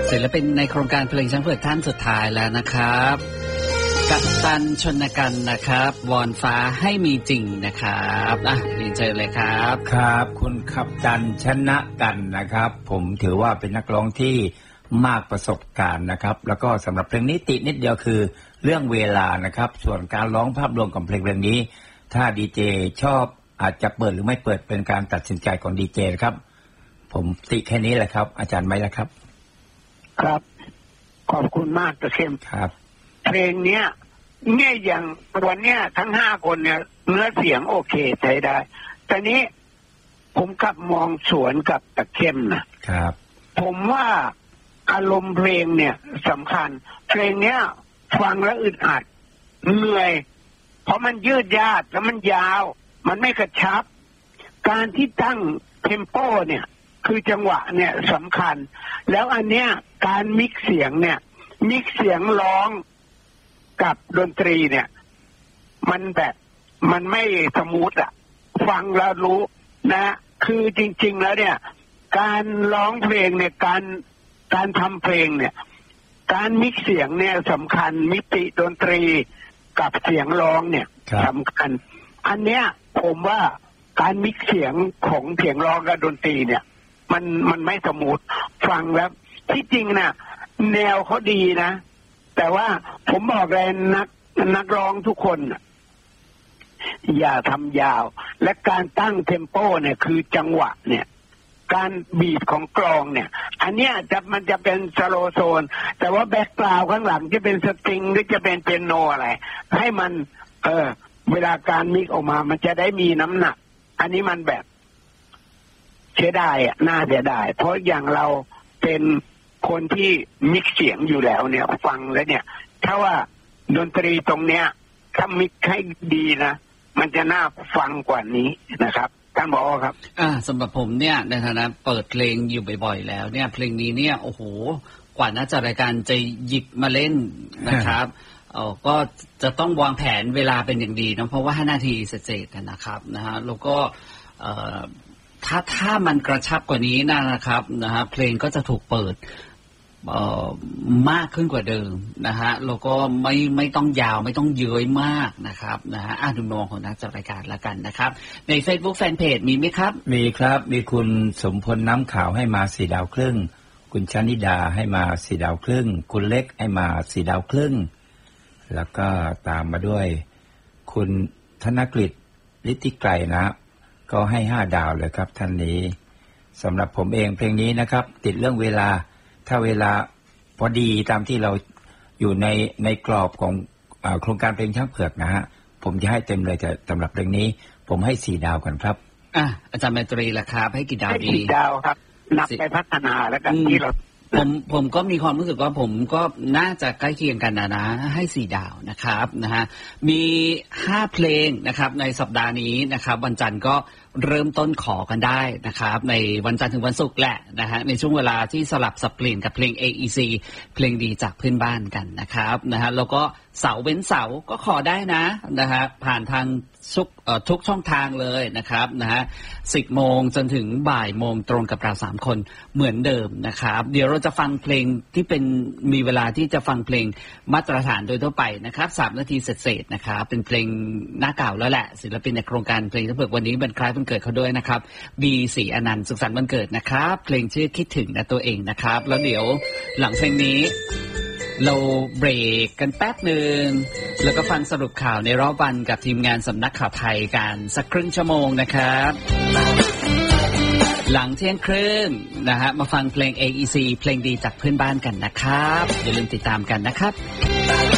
ศิลปินในโครงการเพลงช้างเผือกท่านสุดท้ายแล้วนะครับกัปตันชนกันนะครับวอนฟ้าให้มีจริงนะครับเรียนเชิญเลยครับครับคุณกัปตันชนะกันนะครับผมถือว่าเป็นนักร้องที่มากประสบการณ์นะครับแล้วก็สำหรับเพลงนี้ติดนิดเดียวคือเรื่องเวลานะครับส่วนการร้องภาพรวมของเพลงนี้ถ้าดีเจชอบอาจจะเปิดหรือไม่เปิดเป็นการตัดสินใจของดีเจครับผมติแค่นี้แหละครับอาจารย์ไหมล่ะครับครับขอบคุณมากตะเข้มครับเพลงเนี้ยเนี่ยอย่างวันเนี้ยทั้ง5คนเนี่ยเนื้อเสียงโอเคใช้ได้แต่นี้ผมกลับมองสวนกับตะเข้มนะครับผมว่าอารมณ์เพลงเนี่ยสำคัญเพลงเนี้ยฟังแล้วอึดอัดเหนื่อยเพราะมันยืดยาดแล้วมันยาวมันไม่กระชับการที่ตั้งเทมโปเนี่ยคือจังหวะเนี่ยสำคัญแล้วอันเนี้ยการมิกเสียงเนี่ยมิกเสียงร้องกับดนตรีเนี่ยมันแบบมันไม่สมูทอะฟังแล้วรู้นะคือจริงๆแล้วเนี่ยการร้องเพลงเนี่ยการทำเพลงเนี่ยการมิกเสียงเนี่ยสำคัญมิติดนตรีกับเสียงร้องเนี่ยสำคัญอันเนี้ยผมว่าการมิกเสียงของเสียงร้องกับดนตรีเนี่ยมันไม่สมูทฟังแล้วที่จริงนะแนวเขาดีนะแต่ว่าผมบอกเลยนักร้องทุกคนอย่าทำยาวและการตั้งเทมโปเนี่ยคือจังหวะเนี่ยการบีบของกลองเนี่ยอันเนี้ยมันจะเป็นสโลโซนแต่ว่าแบ็คกราวด์ข้างหลังจะเป็นสตริงหรือจะเป็นเปียโนอะไรให้มันเวลาการมิกออกมามันจะได้มีน้ำหนักอันนี้มันแบบเสียดายน่าเสียดายเพราะอย่างเราเป็นคนที่มิกเสียงอยู่แล้วเนี่ยฟังแล้วเนี่ยถ้าว่าดนตรีตรงเนี้ยถ้ามิกให้ดีนะมันจะน่าฟังกว่านี้นะครับท่านผอ.ครับสำหรับผมเนี่ยในฐานะเปิดเพลงอยู่บ่อยๆแล้วเนี่ยเพลงนี้เนี่ยโอ้โหกว่านักจัดรายการจะหยิบมาเล่นนะครับก็จะต้องวางแผนเวลาเป็นอย่างดีนะเพราะว่า5 นาทีเสร็จนะครับนะฮะแล้วก็ถ้ามันกระชับกว่านี้นะครับเพลงก็จะถูกเปิดมากขึ้นกว่าเดิมนะฮะแล้วก็ไม่ต้องยาวไม่ต้องเย้ยมากนะครับนะฮะดูมองของนักจัดรายการละกันนะครับใน Facebook Fanpage มีไหมครับมีครับมีคุณสมพลน้ำขาวให้มา4 ดาวครึ่งคุณชนิดาให้มา4 ดาวครึ่งคุณเล็กให้มา4 ดาวครึ่งแล้วก็ตามมาด้วยคุณธนกฤษฤทธิไกรนะก็ให้5 ดาวเลยครับท่านนี้สำหรับผมเองเพลงนี้นะครับติดเรื่องเวลาถ้าเวลาพอดีตามที่เราอยู่ในกรอบของโครงการเพลงช้างเผือกนะฮะผมจะให้เต็มเลยแต่สำหรับเพลงนี้ผมให้4 ดาวกันครับอาจารย์ไมตรีล่ะครับให้กี่ดาวดี 4 ดาวครับนับไปพัฒนาแล้วกันที่เราผมก็มีความรู้สึกว่าผมก็น่าจะใกล้เคียงกันนะให้4 ดาวนะครับนะฮะมี5เพลงนะครับในสัปดาห์นี้นะครับวันจันทร์ก็เริ่มต้นขอกันได้นะครับในวันจันทร์ถึงวันศุกร์แหละนะฮะในช่วงเวลาที่สลับสับเปลี่ยนกับเพลง AEC เพลงดีจากเพื่อนบ้านกันนะครับนะฮะแล้วก็เสาร์เว้นเสาร์ก็ขอได้นะฮะผ่านทางทุกช่องทางเลยนะครับนะฮะ 10 โมงจนถึงบ่ายโมงตรงกับเรา3 คนเหมือนเดิมนะครับเดี๋ยวเราจะฟังเพลงที่เป็นมีเวลาที่จะฟังเพลงมาตรฐานโดยทั่วไปนะครับ3 นาทีเศษๆนะครับเป็นเพลงหน้าเก่าแล้วแหละศิลปินในโครงการเพลงช้างเผือกวันนี้เป็นคล้ายวันเกิดเขาด้วยนะครับบีศรีอนันต์สุขสันต์วันเกิดนะครับเพลงชื่อคิดถึงนะตัวเองนะครับแล้วเดี๋ยวหลังเพลงนี้เราเบรกกันแป๊บหนึ่งแล้วก็ฟังสรุปข่าวในรอบวันกับทีมงานสำนักข่าวไทยกันสักครึ่งชั่วโมงนะครับหลังเที่ยงครึ่งนะฮะมาฟังเพลง AEC เพลงดีจากเพื่อนบ้านกันนะครับอย่าลืมติดตามกันนะครับ